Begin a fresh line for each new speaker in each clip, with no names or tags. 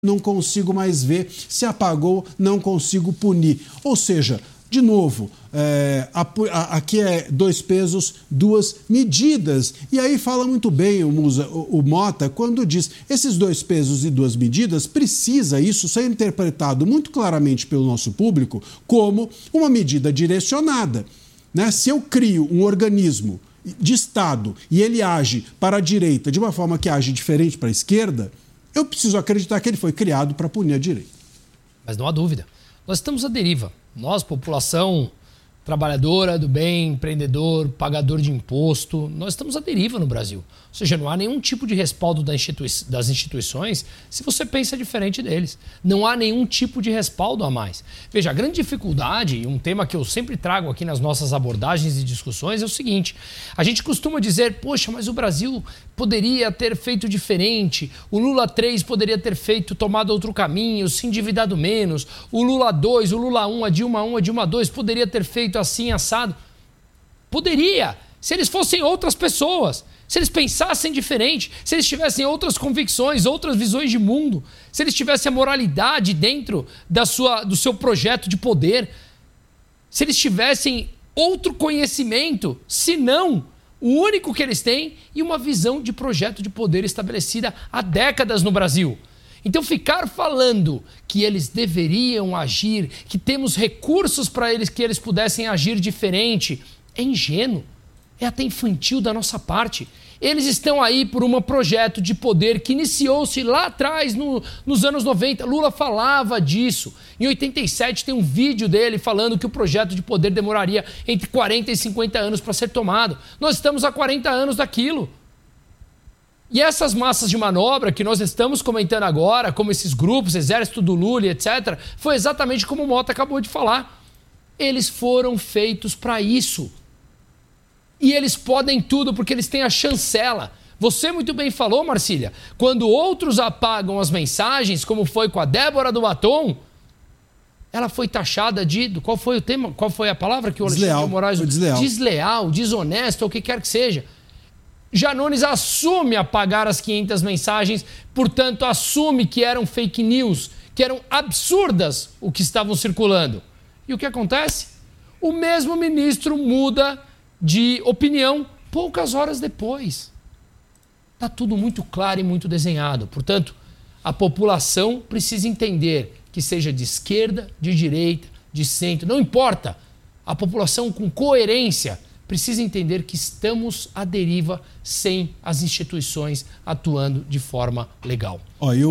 não consigo mais ver, se apagou, não consigo punir. Ou seja, de novo, aqui é 2 pesos, 2 medidas. E aí fala muito bem o Mota quando diz esses 2 pesos e 2 medidas, precisa isso ser interpretado muito claramente pelo nosso público como uma medida direcionada. Né? Se eu crio um organismo de Estado e ele age para a direita de uma forma que age diferente para a esquerda, eu preciso acreditar que ele foi criado para punir a direita.
Mas não há dúvida. Nós estamos à deriva. Nós, população trabalhadora do bem, empreendedor, pagador de imposto, nós estamos à deriva no Brasil. Ou seja, não há nenhum tipo de respaldo das instituições se você pensa diferente deles. Não há nenhum tipo de respaldo a mais. Veja, a grande dificuldade, e um tema que eu sempre trago aqui nas nossas abordagens e discussões é o seguinte: a gente costuma dizer, poxa, mas o Brasil poderia ter feito diferente, o Lula 3 poderia ter tomado outro caminho, se endividado menos, o Lula 2, o Lula 1, a Dilma 1, a Dilma 2 poderia ter feito assim, assado. Poderia, se eles fossem outras pessoas, se eles pensassem diferente, se eles tivessem outras convicções, outras visões de mundo, se eles tivessem a moralidade dentro do seu projeto de poder, se eles tivessem outro conhecimento, se não o único que eles têm, e uma visão de projeto de poder estabelecida há décadas no Brasil. Então, ficar falando que eles deveriam agir, que temos recursos para eles, que eles pudessem agir diferente, é ingênuo, é até infantil da nossa parte. Eles estão aí por um projeto de poder que iniciou-se lá atrás, nos anos 90. Lula falava disso. Em 87 tem um vídeo dele falando que o projeto de poder demoraria entre 40 e 50 anos para ser tomado. Nós estamos há 40 anos daquilo. E essas massas de manobra que nós estamos comentando agora, como esses grupos, Exército do Lula, etc., foi exatamente como o Mota acabou de falar. Eles foram feitos para isso. E eles podem tudo porque eles têm a chancela. Você muito bem falou, Marcília, quando outros apagam as mensagens, como foi com a Débora do Batom, ela foi taxada de... Qual foi o tema? Qual foi a palavra que o Alexandre de Moraes... Desleal, desonesto, ou o que quer que seja. Janones assume apagar as 500 mensagens, portanto, assume que eram fake news, que eram absurdas o que estavam circulando. E o que acontece? O mesmo ministro muda de opinião poucas horas depois. Está tudo muito claro e muito desenhado. Portanto, a população precisa entender que seja de esquerda, de direita, de centro, não importa. A população com coerência precisa entender que estamos à deriva sem as instituições atuando de forma legal.
E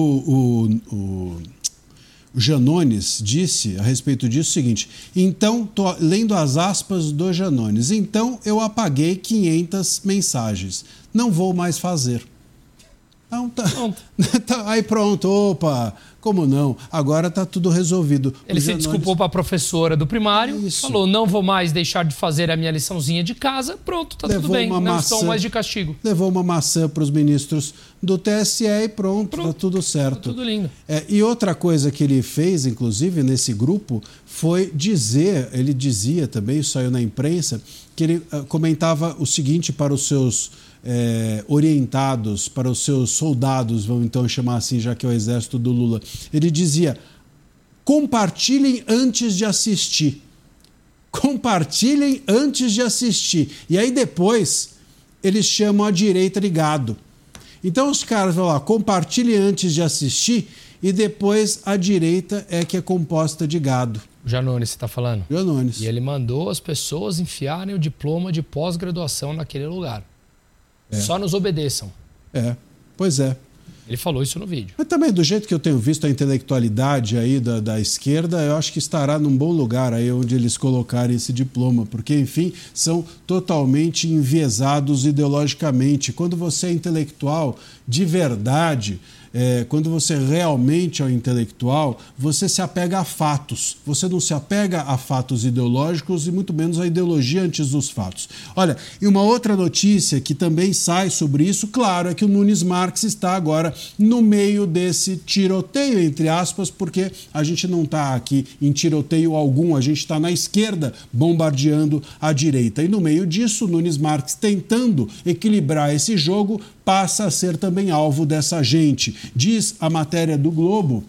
o Janones disse a respeito disso o seguinte: então, estou lendo as aspas do Janones, então eu apaguei 500 mensagens, não vou mais fazer. Então, aí pronto, opa, como não? Agora está tudo resolvido.
Ele se desculpou para a professora do primário, falou, não vou mais deixar de fazer a minha liçãozinha de casa, pronto, está tudo bem, não estou mais de castigo.
Levou uma maçã para os ministros do TSE e pronto, está tudo certo.
Tá tudo lindo.
E outra coisa que ele fez, inclusive, nesse grupo, foi ele dizia também, isso saiu na imprensa, que ele comentava o seguinte para os seus orientados, para os seus soldados, vamos então chamar assim, já que é o exército do Lula. Ele dizia, compartilhem antes de assistir. Compartilhem antes de assistir. E aí depois eles chamam a direita de gado. Então os caras vão lá, compartilhem antes de assistir e depois a direita é que é composta de gado.
Janones, você está falando?
Janones.
E ele mandou as pessoas enfiarem o diploma de pós-graduação naquele lugar. Só nos obedeçam.
Pois é.
Ele falou isso no vídeo.
Mas também, do jeito que eu tenho visto a intelectualidade aí da esquerda, eu acho que estará num bom lugar aí onde eles colocarem esse diploma, porque, enfim, são totalmente enviesados ideologicamente. Quando você é intelectual de verdade, quando você realmente é um intelectual, você se apega a fatos. Você não se apega a fatos ideológicos e muito menos a ideologia antes dos fatos. Olha, e uma outra notícia que também sai sobre isso, claro, é que o Nunes Marques está agora no meio desse tiroteio, entre aspas, porque a gente não está aqui em tiroteio algum, a gente está na esquerda bombardeando a direita. E no meio disso, o Nunes Marques tentando equilibrar esse jogo, passa a ser também alvo dessa gente. Diz a matéria do Globo